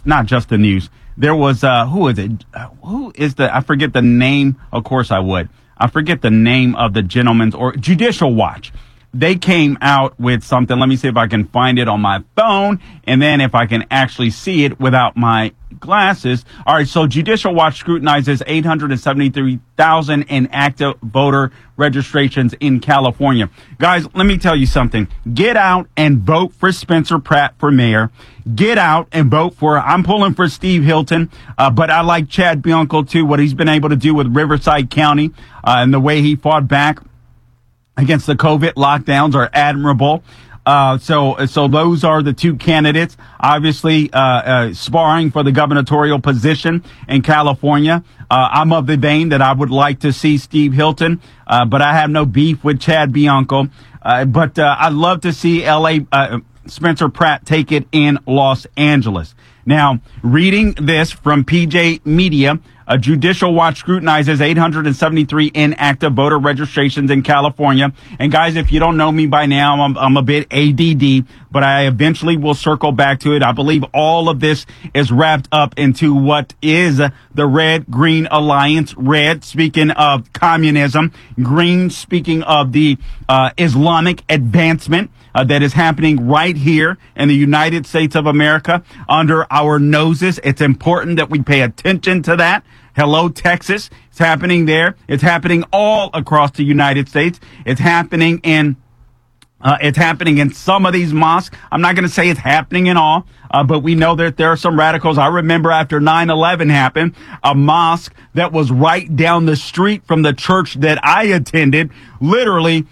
not just the news. There was, who is it? I forget the name. Of course I would. I forget the name of the gentleman's, or Judicial Watch. They came out with something. Let me see if I can find it on my phone, and then if I can actually see it without my glasses. All right, so Judicial Watch scrutinizes 873,000 inactive voter registrations in California. Guys, let me tell you something. Get out and vote for Spencer Pratt for mayor. Get out and vote I'm pulling for Steve Hilton, but I like Chad Bianco too, what he's been able to do with Riverside County and the way he fought back against the COVID lockdowns are admirable. So those are the two candidates, obviously, sparring for the gubernatorial position in California. I'm of the vein that I would like to see Steve Hilton, but I have no beef with Chad Bianco. But I'd love to see Spencer Pratt take it in Los Angeles. Now, reading this from PJ Media, a Judicial Watch scrutinizes 873 inactive voter registrations in California. And guys, if you don't know me by now, I'm a bit ADD, but I eventually will circle back to it. I believe all of this is wrapped up into what is the Red Green Alliance. Red, speaking of communism. Green, speaking of the Islamic advancement that is happening right here in the United States of America under our noses. It's important that we pay attention to that. Hello, Texas. It's happening there. It's happening all across the United States. It's happening in some of these mosques. I'm not going to say it's happening in all, but we know that there are some radicals. I remember after 9/11 happened, a mosque that was right down the street from the church that I attended, literally,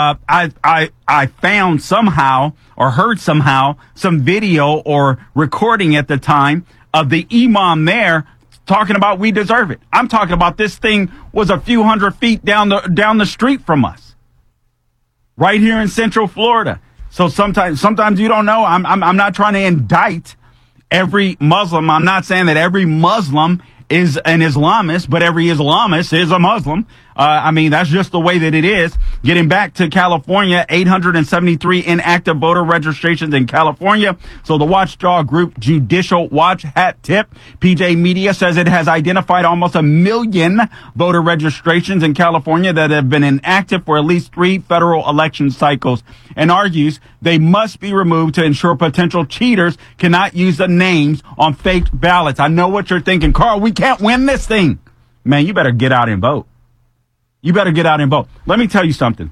I found somehow or heard somehow some video or recording at the time of the imam there talking about we deserve it. I'm talking about this thing was a few hundred feet down the street from us, right here in Central Florida. So sometimes you don't know. I'm not trying to indict every Muslim. I'm not saying that every Muslim is an Islamist, but every Islamist is a Muslim. I mean, that's just the way that it is. Getting back to California, 873 inactive voter registrations in California. So the watchdog group Judicial Watch hat tip. PJ Media says it has identified almost 1 million voter registrations in California that have been inactive for at least 3 federal election cycles, and argues they must be removed to ensure potential cheaters cannot use the names on fake ballots. I know what you're thinking, Carl, we can't win this thing. Man, you better get out and vote. You better get out and vote. Let me tell you something.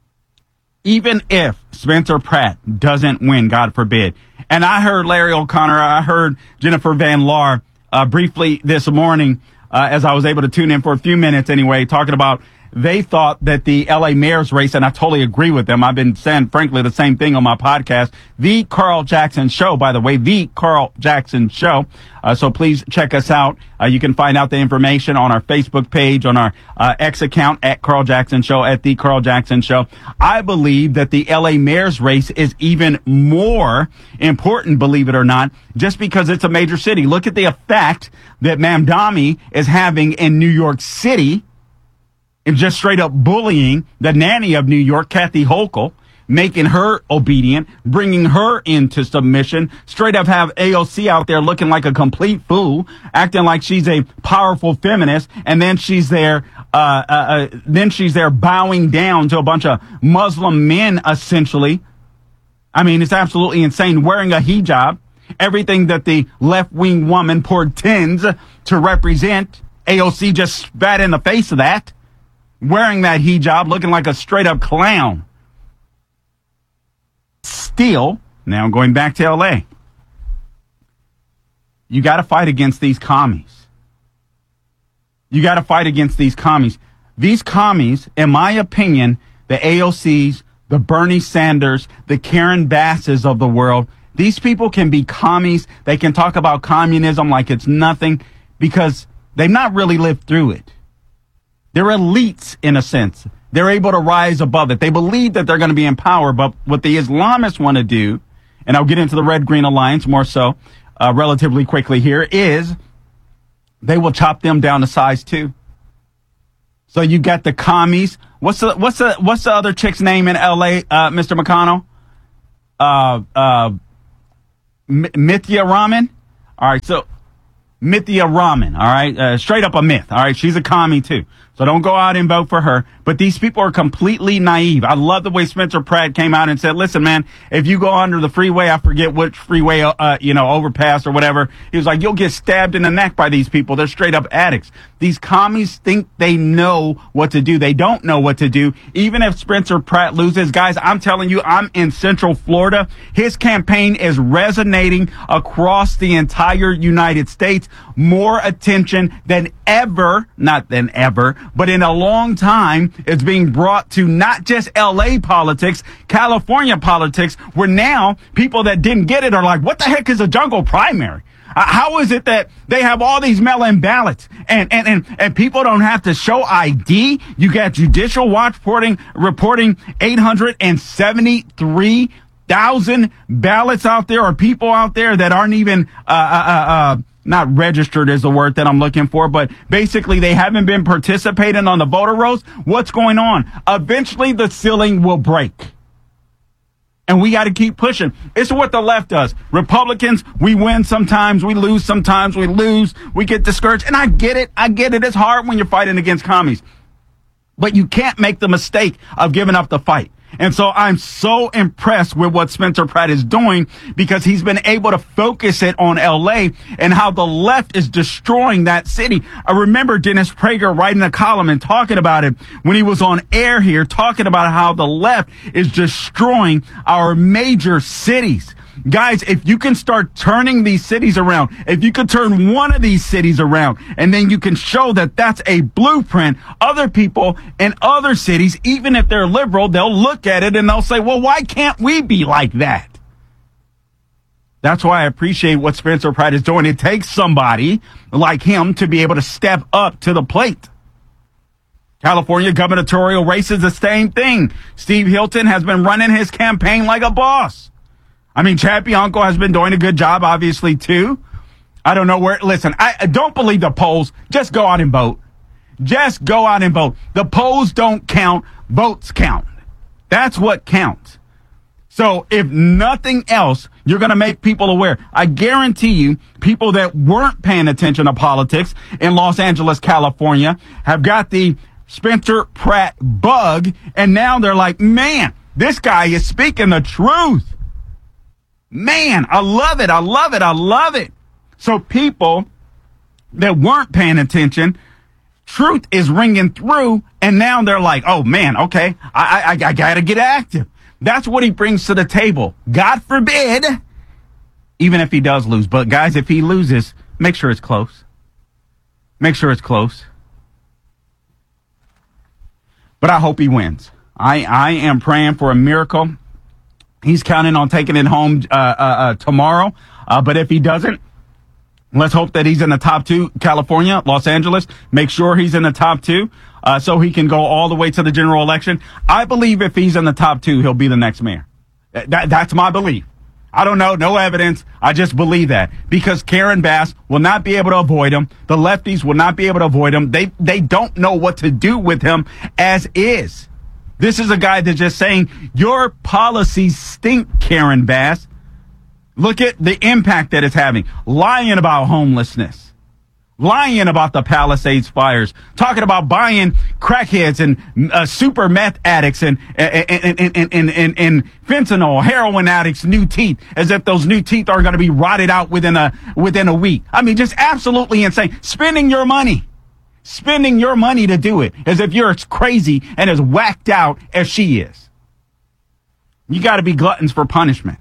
Even if Spencer Pratt doesn't win, God forbid, and I heard Larry O'Connor, I heard Jennifer Van Laar briefly this morning as I was able to tune in for a few minutes anyway, talking about they thought that the L.A. mayor's race, and I totally agree with them. I've been saying, frankly, the same thing on my podcast, The Carl Jackson Show, by the way, The Carl Jackson Show. So please check us out. You can find out the information on our Facebook page, on our X account, at Carl Jackson Show, at The Carl Jackson Show. I believe that the L.A. mayor's race is even more important, believe it or not, just because it's a major city. Look at the effect that Mamdani is having in New York City, and just straight up bullying the nanny of New York, Kathy Hochul, making her obedient, bringing her into submission, straight up have AOC out there looking like a complete fool, acting like she's a powerful feminist, and then she's there bowing down to a bunch of Muslim men, essentially. I mean, it's absolutely insane, wearing a hijab, everything that the left-wing woman portends to represent. AOC just spat in the face of that, wearing that hijab, looking like a straight-up clown. Still, now going back to L.A., you got to fight against these commies. You got to fight against these commies. These commies, in my opinion, the AOCs, the Bernie Sanders, the Karen Basses of the world, these people can be commies. They can talk about communism like it's nothing because they've not really lived through it. They're elites, in a sense. They're able to rise above it. They believe that they're going to be in power, but what the Islamists want to do, and I'll get into the Red Green Alliance more so relatively quickly here, is they will chop them down to size 2. So you got the commies. What's the other chick's name in L.A., Mr. McConnell? Mithya Rahman. All right, so Mithya Rahman, all right, straight up a myth. All right, she's a commie too. So don't go out and vote for her. But these people are completely naive. I love the way Spencer Pratt came out and said, listen, man, if you go under the freeway, I forget which freeway, overpass or whatever. He was like, you'll get stabbed in the neck by these people. They're straight up addicts. These commies think they know what to do. They don't know what to do. Even if Spencer Pratt loses, guys, I'm telling you, I'm in Central Florida. His campaign is resonating across the entire United States. More attention than ever, not than ever, but in a long time, it's being brought to not just LA politics, California politics, where now people that didn't get it are like, what the heck is a jungle primary? How is it that they have all these mail-in ballots and people don't have to show ID? You got Judicial Watch reporting 873,000 ballots out there, or people out there that aren't even, not registered is the word that I'm looking for, but basically they haven't been participating on the voter rolls. What's going on? Eventually the ceiling will break. And we got to keep pushing. It's what the left does. Republicans, we win sometimes, we lose sometimes, we lose, we get discouraged. And I get it. It's hard when you're fighting against commies. But you can't make the mistake of giving up the fight. And so I'm so impressed with what Spencer Pratt is doing, because he's been able to focus it on LA and how the left is destroying that city. I remember Dennis Prager writing a column and talking about it when he was on air here, talking about how the left is destroying our major cities. Guys, if you can start turning these cities around, if you could turn one of these cities around, and then you can show that that's a blueprint, other people in other cities, even if they're liberal, they'll look at it and they'll say, well, why can't we be like that? That's why I appreciate what Spencer Pratt is doing. It takes somebody like him to be able to step up to the plate. California gubernatorial race is the same thing. Steve Hilton has been running his campaign like a boss. I mean, Chad Bianco has been doing a good job, obviously, too. I don't know where. Listen, I don't believe the polls. Just go out and vote. Just go out and vote. The polls don't count. Votes count. That's what counts. So if nothing else, you're going to make people aware. I guarantee you, people that weren't paying attention to politics in Los Angeles, California, have got the Spencer Pratt bug, and now they're like, man, this guy is speaking the truth. Man, I love it. I love it. I love it. So people that weren't paying attention, truth is ringing through, and now they're like, oh, man, okay, I got to get active. That's what he brings to the table. God forbid, even if he does lose. But, guys, if he loses, make sure it's close. Make sure it's close. But I hope he wins. I am praying for a miracle. He's counting on taking it home tomorrow. But if he doesn't, let's hope that he's in the top two. California, Los Angeles, make sure he's in the top two so he can go all the way to the general election. I believe if he's in the top two, he'll be the next mayor. That's my belief. I don't know. No evidence. I just believe that, because Karen Bass will not be able to avoid him. The lefties will not be able to avoid him. They don't know what to do with him as is. This is a guy that's just saying, your policies stink, Karen Bass. Look at the impact that it's having. Lying about homelessness. Lying about the Palisades fires. Talking about buying crackheads and super meth addicts and fentanyl, heroin addicts, new teeth, as if those new teeth are going to be rotted out within a week. I mean, just absolutely insane. Spending your money to do it, as if you're as crazy and as whacked out as she is. You got to be gluttons for punishment.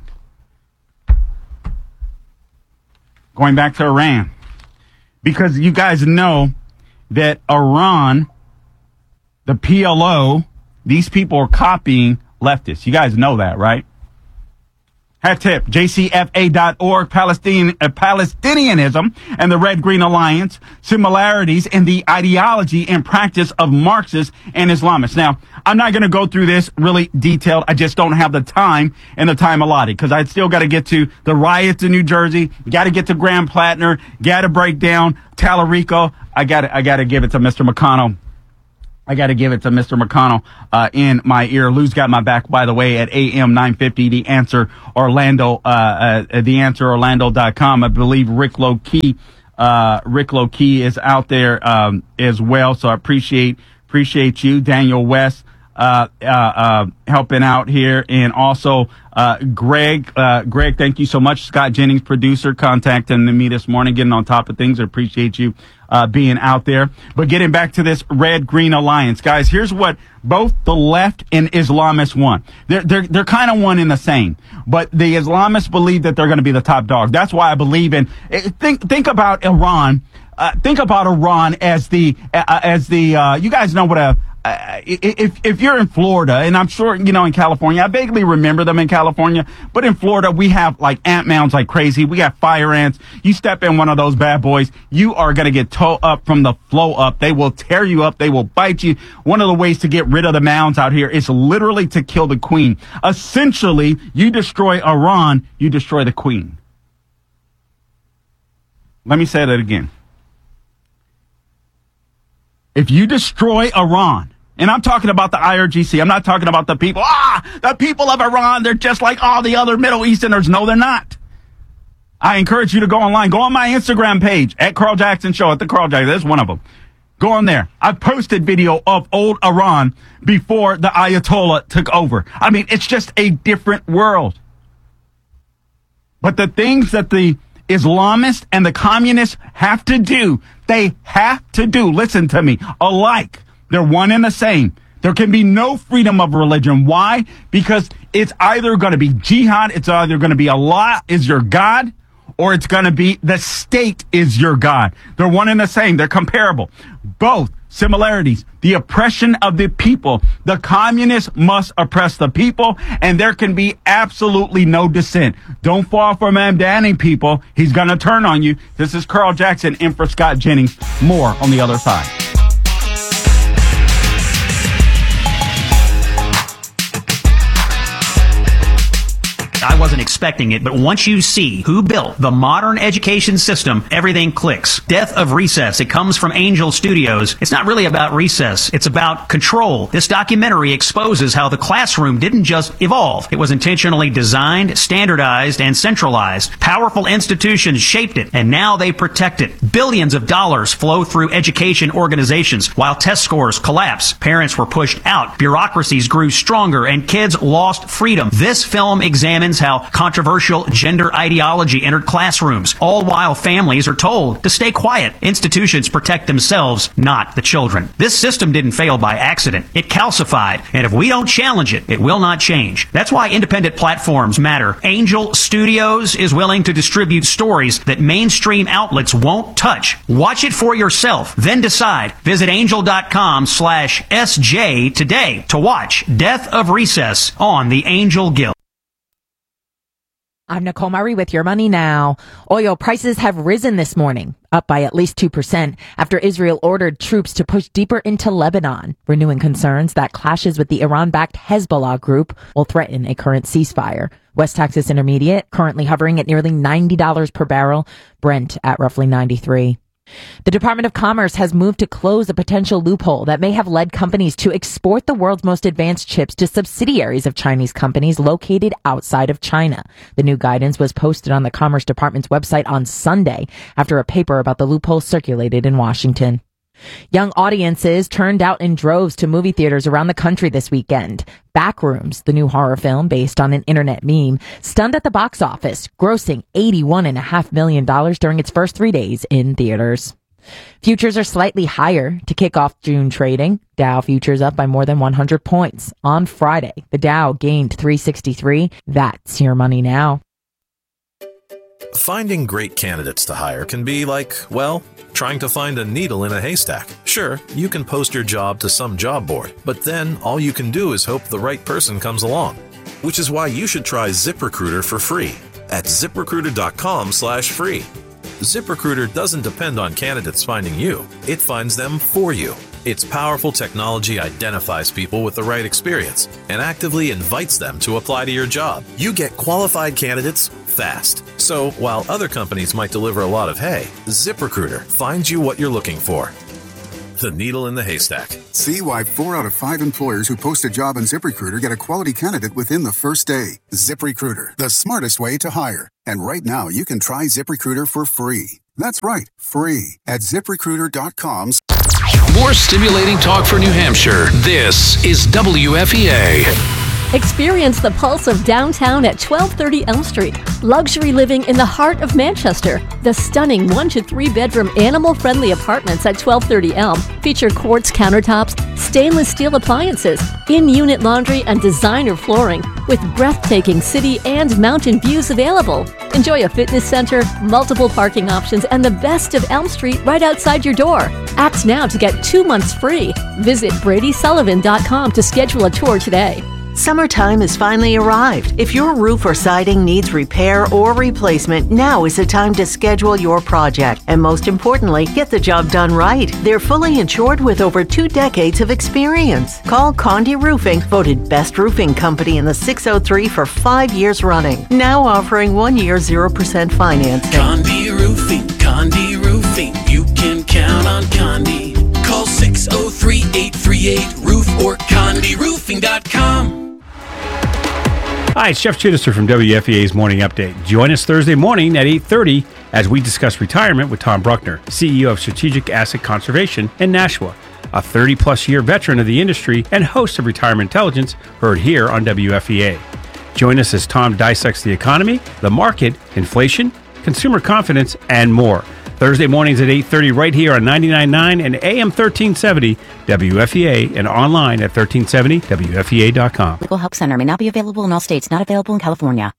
Going back to Iran, because you guys know that Iran, the PLO, these people are copying leftists. You guys know that, right? Hat tip, jcfa.org, Palestinianism and the Red-Green Alliance, similarities in the ideology and practice of Marxists and Islamists. Now, I'm not going to go through this really detailed. I just don't have the time and the time allotted, because I still got to get to the riots in New Jersey, got to get to Grand Platner, got to break down Tallarico. I got to give it to Mr. McConnell. I got to give it to Mr. McConnell in my ear. Lou's got my back, by the way, at AM 950, The Answer Orlando, theanswerorlando.com. I believe Rick Low-Key is out there as well. So I appreciate you, Daniel West, helping out here. And also Greg, thank you so much. Scott Jennings, producer, contacting me this morning, getting on top of things. I appreciate you being out there. But getting back to this Red-Green Alliance, guys, here's what both the left and Islamists want. They're kind of one and the same, but the Islamists believe that they're going to be the top dog. That's why I believe in, think about Iran. Think about Iran as the you guys know what if you're in Florida, and I'm sure, in California, I vaguely remember them in California, but in Florida, we have like ant mounds like crazy. We got fire ants. You step in one of those bad boys, you are going to get towed up from the flow up. They will tear you up. They will bite you. One of the ways to get rid of the mounds out here is literally to kill the queen. Essentially, you destroy Iran, you destroy the queen. Let me say that again. If you destroy Iran, and I'm talking about the IRGC, I'm not talking about the people. The people of Iran, they're just like all the other Middle Easterners. No, they're not. I encourage you to go online. Go on my Instagram page, at Carl Jackson Show, at the Carl Jackson. There's one of them. Go on there. I've posted video of old Iran before the Ayatollah took over. I mean, it's just a different world. But the things that the Islamists and the communists have to do, they have to do, listen to me, alike. They're one and the same. There can be no freedom of religion. Why? Because it's either going to be jihad, it's either going to be Allah is your God, or it's going to be the state is your God. They're one and the same. They're comparable. Both similarities. The oppression of the people. The communists must oppress the people, and there can be absolutely no dissent. Don't fall for Mamdani, people. He's going to turn on you. This is Carl Jackson in for Scott Jennings. More on the other side. I wasn't expecting it, but once you see who built the modern education system, everything clicks. Death of Recess. It comes from Angel Studios. It's not really about recess. It's about control. This documentary exposes how the classroom didn't just evolve. It was intentionally designed, standardized, and centralized. Powerful institutions shaped it, and now they protect it. Billions of dollars flow through education organizations. While test scores collapse, parents were pushed out, bureaucracies grew stronger, and kids lost freedom. This film examines how controversial gender ideology entered classrooms, all while families are told to stay quiet. Institutions protect themselves, not the children. This system didn't fail by accident. It calcified, and if we don't challenge it, it will not change. That's why independent platforms matter. Angel Studios is willing to distribute stories that mainstream outlets won't touch. Watch it for yourself, then decide. Visit angel.com/SJ today to watch Death of Recess on the Angel Guild. I'm Nicole Murray with Your Money Now. Oil prices have risen this morning, up by at least 2% after Israel ordered troops to push deeper into Lebanon, renewing concerns that clashes with the Iran-backed Hezbollah group will threaten a current ceasefire. West Texas Intermediate currently hovering at nearly $90 per barrel, Brent at roughly 93. The Department of Commerce has moved to close a potential loophole that may have led companies to export the world's most advanced chips to subsidiaries of Chinese companies located outside of China. The new guidance was posted on the Commerce Department's website on Sunday after a paper about the loophole circulated in Washington. Young audiences turned out in droves to movie theaters around the country this weekend. Backrooms, the new horror film based on an internet meme, stunned at the box office, grossing $81.5 million during its first 3 days in theaters. Futures are slightly higher to kick off June trading. Dow futures up by more than 100 points. On Friday, the Dow gained 363. That's Your Money Now. Finding great candidates to hire can be like, well, trying to find a needle in a haystack. Sure, you can post your job to some job board, but then all you can do is hope the right person comes along. Which is why you should try ZipRecruiter for free at ZipRecruiter.com/free. ZipRecruiter doesn't depend on candidates finding you. It finds them for you. Its powerful technology identifies people with the right experience and actively invites them to apply to your job. You get qualified candidates fast. So while other companies might deliver a lot of hay, ZipRecruiter finds you what you're looking for. the needle in the haystack. See why 4 out of 5 employers who post a job on ZipRecruiter get a quality candidate within the first day. ZipRecruiter, the smartest way to hire. And right now, you can try ZipRecruiter for free. That's right, free at ZipRecruiter.com. More stimulating talk for New Hampshire. This is WFEA. Experience the pulse of downtown at 1230 Elm Street. Luxury living in the heart of Manchester. The stunning 1 to 3 bedroom animal-friendly apartments at 1230 Elm feature quartz countertops, stainless steel appliances, in-unit laundry, and designer flooring with breathtaking city and mountain views available. Enjoy a fitness center, multiple parking options, and the best of Elm Street right outside your door. Act now to get 2 months free. Visit BradySullivan.com to schedule a tour today. Summertime has finally arrived. If your roof or siding needs repair or replacement, now is the time to schedule your project. And most importantly, get the job done right. They're fully insured with over 2 decades of experience. Call Condé Roofing, voted best roofing company in the 603 for 5 years running. Now offering 1 year 0% financing. Condé Roofing, Condé Roofing. You can count on Condé. Call 603-838-ROOF or CondéRoofing.com. Hi, it's Jeff Chittister from WFEA's Morning Update. Join us Thursday morning at 8:30 as we discuss retirement with Tom Bruckner, CEO of Strategic Asset Conservation in Nashua, a 30-plus year veteran of the industry and host of Retirement Intelligence, heard here on WFEA. Join us as Tom dissects the economy, the market, inflation, consumer confidence, and more. Thursday mornings at 8:30 right here on 99.9 and AM 1370 WFEA and online at 1370WFEA.com. Legal Help Center may not be available in all states, not available in California.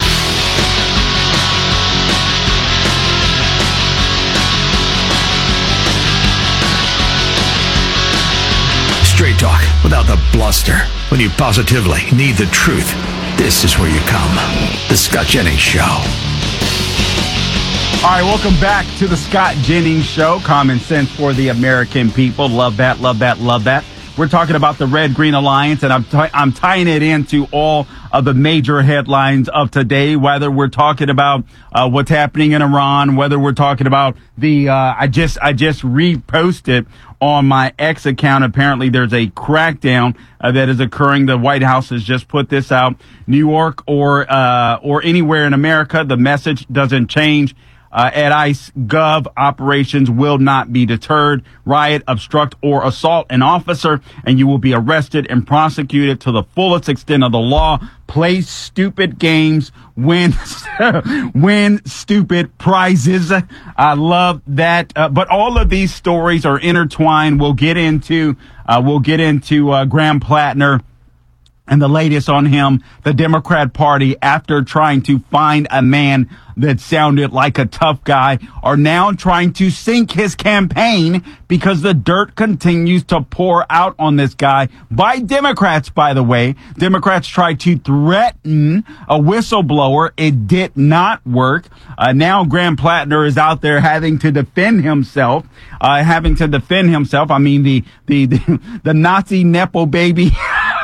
Straight talk without the bluster. When you positively need the truth, this is where you come. The Scott Jennings Show. All right, welcome back to the Scott Jennings Show. Common sense for the American people. Love that, love that, love that. We're talking about the Red Green Alliance, and I'm tying it into all of the major headlines of today, whether we're talking about what's happening in Iran, whether we're talking about the I just reposted on my X account. Apparently there's a crackdown that is occurring. The White House has just put this out. New York or anywhere in America, the message doesn't change. At ICE, Gov operations will not be deterred. Riot, obstruct, or assault an officer, and you will be arrested and prosecuted to the fullest extent of the law. Play stupid games, win stupid prizes. I love that. But all of these stories are intertwined. We'll get into Graham Plattner and the latest on him. The Democrat Party, after trying to find a man that sounded like a tough guy, are now trying to sink his campaign because the dirt continues to pour out on this guy by Democrats, by the way. Democrats tried to threaten a whistleblower. It did not work. Now Graham Plattner is out there having to defend himself. I mean, the Nazi Nepo baby.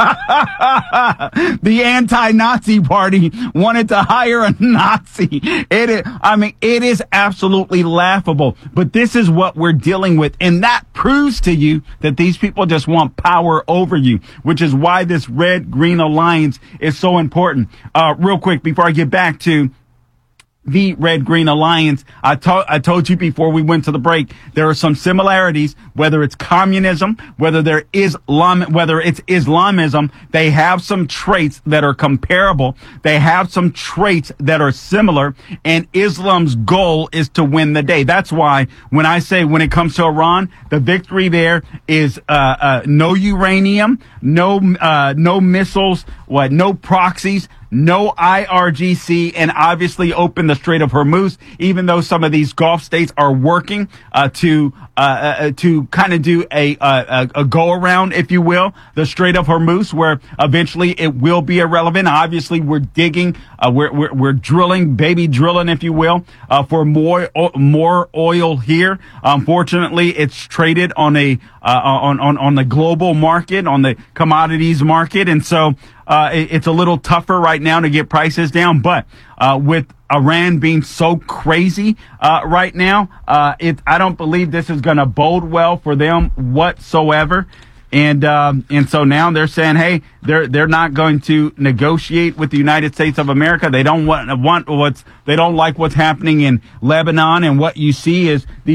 The anti-Nazi party wanted to hire a Nazi. It is absolutely laughable. But this is what we're dealing with. And that proves to you that these people just want power over you, which is why this Red Green Alliance is so important. Real quick, before I get back to the Red Green Alliance, I told you before we went to the break, there are some similarities, whether it's communism, whether it's Islamism, they have some traits that are comparable. They have some traits that are similar, and Islam's goal is to win the day. That's why when I say when it comes to Iran, the victory there is no uranium, no missiles, no proxies, no IRGC, and obviously open the Strait of Hormuz, even though some of these Gulf states are working to kind of do a go around, if you will, the Strait of Hormuz, where eventually it will be irrelevant. Obviously, we're digging, we're drilling, baby drilling, if you will, for more oil here. Unfortunately, it's traded on on the global market, on the commodities market, and so it's a little tougher right now to get prices down. But with Iran being so crazy right now. I don't believe this is going to bode well for them whatsoever. And so now they're saying, hey, they're not going to negotiate with the United States of America. They don't like what's happening in Lebanon, and what you see is these